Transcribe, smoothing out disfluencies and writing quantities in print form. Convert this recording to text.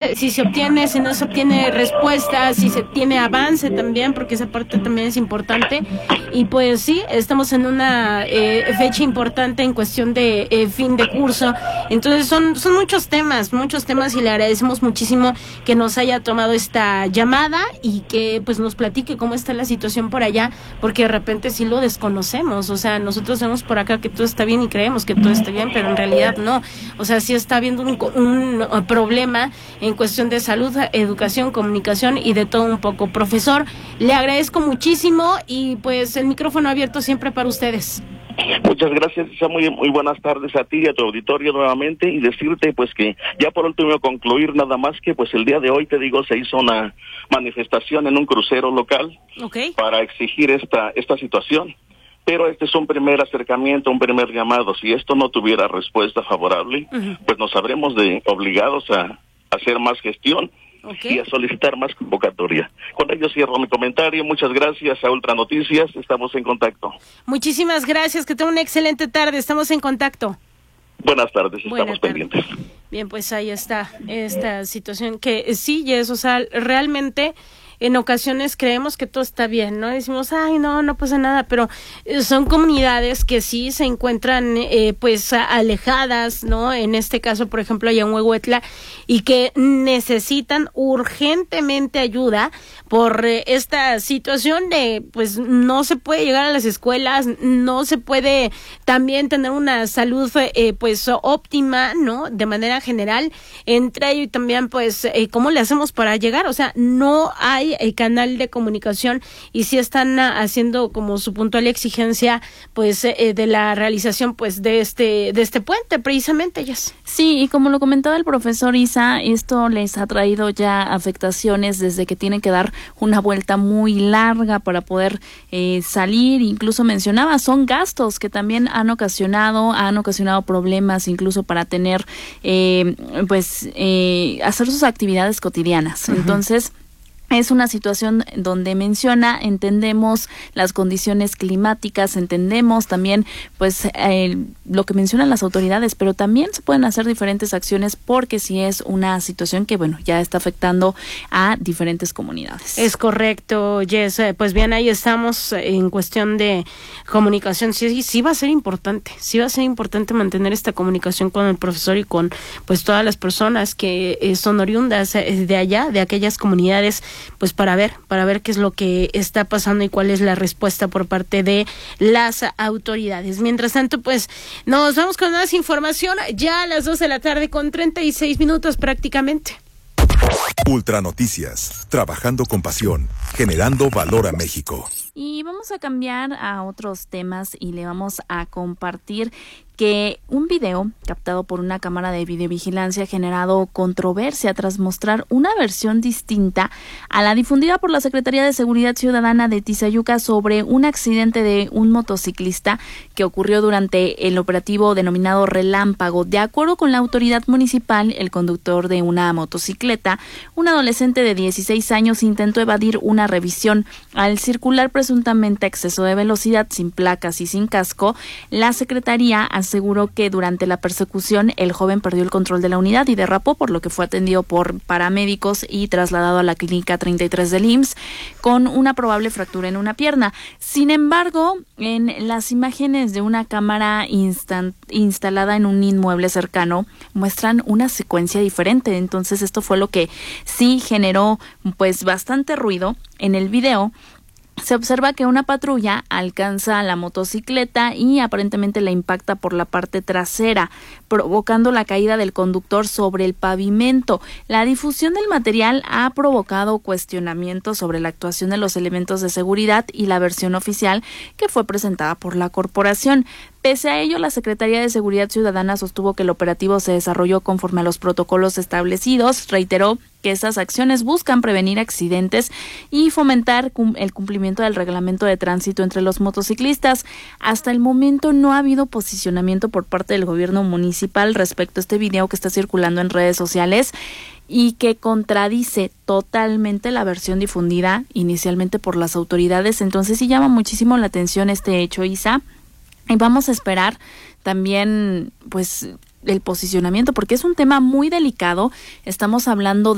si se obtiene, si no se obtiene respuesta, si se tiene avance también, porque esa parte también es importante. Y pues sí, estamos en una fecha importante en cuestión de fin de curso. Entonces son muchos temas y le agradecemos muchísimo que nos haya tomado esta llamada y que pues nos platique cómo está la situación por allá, porque de repente sí lo desconocemos. O sea, nosotros vemos por acá que todo está bien y creemos que todo está bien, pero en realidad no. O sea, sí está habiendo un problema en cuestión de salud, educación, comunicación y de todo un poco. Profesor, le agradezco muchísimo y pues el micrófono abierto siempre para ustedes. Muchas gracias, Isa. Muy buenas tardes a ti y a tu auditorio nuevamente, y decirte pues que ya por último concluir nada más que pues el día de hoy, te digo, se hizo una manifestación en un crucero local para exigir esta situación, pero este es un primer acercamiento, un primer llamado. Si esto no tuviera respuesta favorable, pues nos habremos obligados a hacer más gestión y a solicitar más convocatoria. Con ello cierro mi comentario. Muchas gracias a Ultra Noticias. Estamos en contacto. Muchísimas gracias. Que tenga una excelente tarde. Estamos en contacto. Buenas tardes. Estamos pendientes. Bien, pues ahí está esta situación que sí, Jess, o sea, realmente en ocasiones creemos que todo está bien, ¿no? Decimos, ay, no pasa nada, pero son comunidades que sí se encuentran, pues, alejadas, ¿no? En este caso, por ejemplo, allá en Huehuetla, y que necesitan urgentemente ayuda por esta situación de, pues, no se puede llegar a las escuelas, no se puede también tener una salud, pues, óptima, ¿no? De manera general, entre ello y también, pues, ¿cómo le hacemos para llegar? O sea, no hay el canal de comunicación y sí están haciendo como su puntual exigencia pues de la realización pues de este puente precisamente, ellas. Sí, y como lo comentaba el profesor Isa, esto les ha traído ya afectaciones desde que tienen que dar una vuelta muy larga para poder salir. Incluso mencionaba, son gastos que también han ocasionado problemas incluso para tener hacer sus actividades cotidianas. Entonces es una situación donde menciona, entendemos las condiciones climáticas, entendemos también pues lo que mencionan las autoridades, pero también se pueden hacer diferentes acciones porque sí es una situación que bueno, ya está afectando a diferentes comunidades. Es correcto, Jess. Pues bien, ahí estamos en cuestión de comunicación. Sí va a ser importante, mantener esta comunicación con el profesor y con pues todas las personas que son oriundas de allá, de aquellas comunidades, pues para ver qué es lo que está pasando y cuál es la respuesta por parte de las autoridades. Mientras tanto, pues nos vamos con más información ya a las 2:36 prácticamente. Ultra Noticias, trabajando con pasión, generando valor a México. Y vamos a cambiar a otros temas y le vamos a compartir que un video captado por una cámara de videovigilancia ha generado controversia tras mostrar una versión distinta a la difundida por la Secretaría de Seguridad Ciudadana de Tizayuca sobre un accidente de un motociclista que ocurrió durante el operativo denominado Relámpago. De acuerdo con la autoridad municipal, el conductor de una motocicleta, un adolescente de 16 años, intentó evadir una revisión. Al circular presuntamente a exceso de velocidad, sin placas y sin casco, la Secretaría aseguró que durante la persecución el joven perdió el control de la unidad y derrapó, por lo que fue atendido por paramédicos y trasladado a la clínica 33 del IMSS con una probable fractura en una pierna. Sin embargo, en las imágenes de una cámara instalada en un inmueble cercano muestran una secuencia diferente. Entonces esto fue lo que sí generó pues bastante ruido. En el video se observa que una patrulla alcanza a la motocicleta y aparentemente la impacta por la parte trasera, provocando la caída del conductor sobre el pavimento. La difusión del material ha provocado cuestionamientos sobre la actuación de los elementos de seguridad y la versión oficial que fue presentada por la corporación. Pese a ello, la Secretaría de Seguridad Ciudadana sostuvo que el operativo se desarrolló conforme a los protocolos establecidos. Reiteró que estas acciones buscan prevenir accidentes y fomentar el cumplimiento del reglamento de tránsito entre los motociclistas. Hasta el momento no ha habido posicionamiento por parte del gobierno municipal respecto a este video que está circulando en redes sociales y que contradice totalmente la versión difundida inicialmente por las autoridades. Entonces sí llama muchísimo la atención este hecho, Isa. Y vamos a esperar también pues el posicionamiento, porque es un tema muy delicado. Estamos hablando